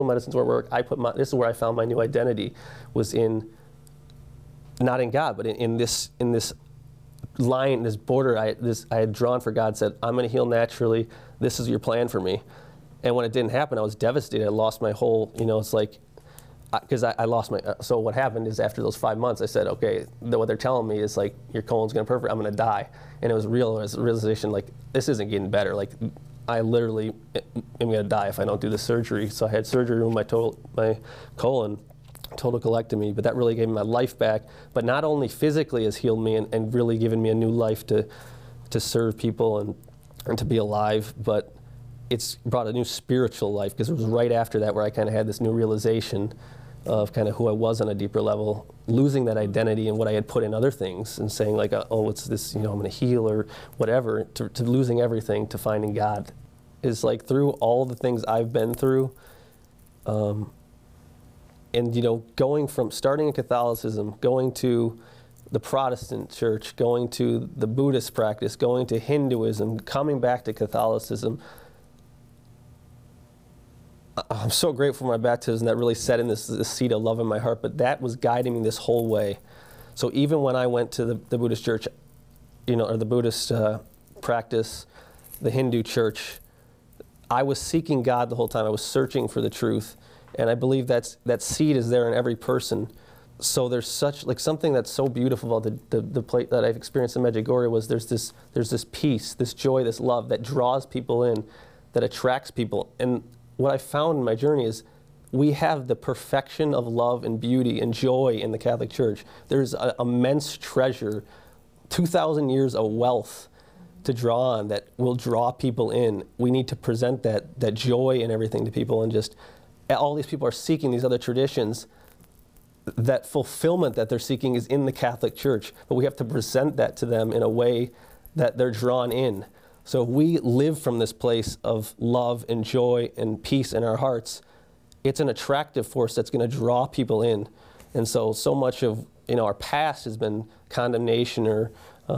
medicines were work. This is where I found my new identity, was not in God, but in this line, this border I had drawn for God. Said, I'm going to heal naturally. This is your plan for me. And when it didn't happen, I was devastated. I lost my whole, it's like, because I lost my, so what happened is after those 5 months, I said, okay, what they're telling me is like, your colon's going to perfect, I'm going to die. And it was a realization, like, this isn't getting better. Like, I literally am going to die if I don't do this surgery. So I had surgery, remove my colon, total colectomy, but that really gave me my life back. But not only physically has healed me and really given me a new life to serve people and to be alive, but it's brought a new spiritual life, because it was right after that where I kind of had this new realization of kind of who I was on a deeper level, losing that identity and what I had put in other things and saying like, oh, it's this, I'm going to heal or whatever, to losing everything, to finding God. Is like through all the things I've been through, and going from starting in Catholicism, going to the Protestant church, going to the Buddhist practice, going to Hinduism, coming back to Catholicism, I'm so grateful for my baptism that really set in this seed of love in my heart, but that was guiding me this whole way. So even when I went to the Buddhist church, or the Buddhist practice, the Hindu church, I was seeking God the whole time. I was searching for the truth. And I believe that seed is there in every person. So there's something that's so beautiful about the place that I've experienced in Medjugorje was there's this peace, this joy, this love that draws people in, that attracts people. And what I found in my journey is we have the perfection of love and beauty and joy in the Catholic Church. There's an immense treasure, 2,000 years of wealth to draw on that will draw people in. We need to present that joy and everything to people, and just all these people are seeking these other traditions. That fulfillment that they're seeking is in the Catholic Church, but we have to present that to them in a way that they're drawn in. So if we live from this place of love and joy and peace in our hearts, it's an attractive force that's going to draw people in. And so much of our past has been condemnation or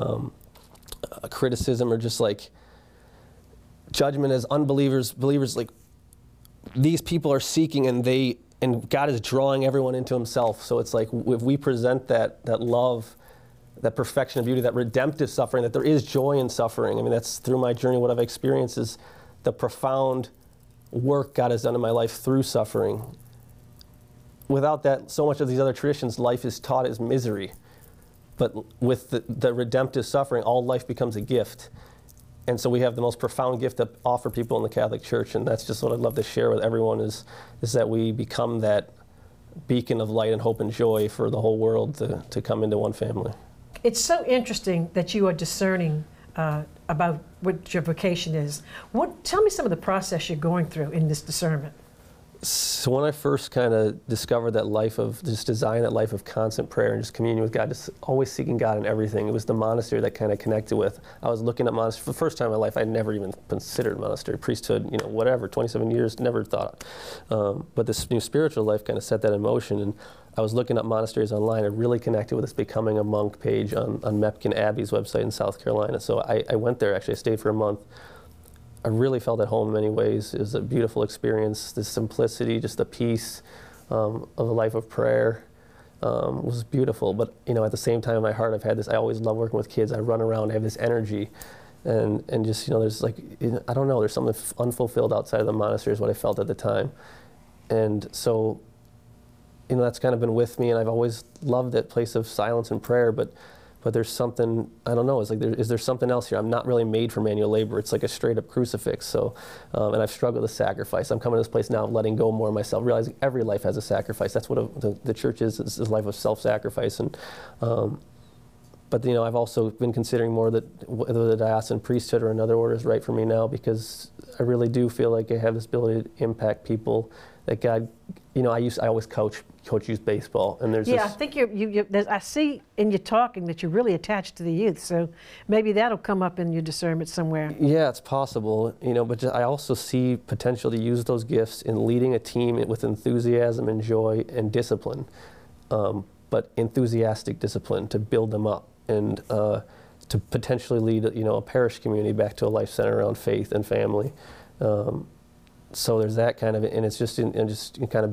criticism, or just like judgment as unbelievers. Believers, like, these people are seeking, and God is drawing everyone into himself. So it's like if we present that love, that perfection of beauty, that redemptive suffering, that there is joy in suffering. I mean, that's through my journey, what I've experienced is the profound work God has done in my life through suffering. Without that, so much of these other traditions, life is taught as misery. But with the redemptive suffering, all life becomes a gift. And so we have the most profound gift to offer people in the Catholic Church, and that's just what I'd love to share with everyone, is that we become that beacon of light and hope and joy for the whole world to come into one family. It's so interesting that you are discerning about what your vocation is. Tell me some of the process you're going through in this discernment. So when I first kind of discovered that life of, just design that life of constant prayer and just communion with God, just always seeking God in everything, it was the monastery that kind of connected with. I was looking at monastery for the first time in my life. I'd never even considered monastery, priesthood, whatever, 27 years, never thought. But this new spiritual life kind of set that in motion. And I was looking up monasteries online. I really connected with this Becoming a Monk page on Mepkin Abbey's website in South Carolina. So I went there, actually. I stayed for a month. I really felt at home in many ways. It was a beautiful experience. The simplicity, just the peace of a life of prayer was beautiful. But at the same time in my heart, I've had this, I always love working with kids. I run around, I have this energy. And just, there's like, I don't know, there's something unfulfilled outside of the monastery is what I felt at the time. And so, that's kind of been with me, and I've always loved that place of silence and prayer, but there's something, I don't know, it's like, is there something else here? I'm not really made for manual labor. It's like a straight up crucifix. So, and I've struggled with sacrifice. I'm coming to this place now of letting go more of myself, realizing every life has a sacrifice. That's what the church is a life of self-sacrifice. And, but I've also been considering more that whether the diocesan priesthood or another order is right for me now, because I really do feel like I have this ability to impact people. That God, I always coach youth baseball, and there's I think I see in your talking that you're really attached to the youth, so maybe that'll come up in your discernment somewhere. Yeah, it's possible, but I also see potential to use those gifts in leading a team with enthusiasm and joy and discipline, but enthusiastic discipline to build them up and to potentially lead, a parish community back to a life centered around faith and family. so there's that kind of, and it's just in kind of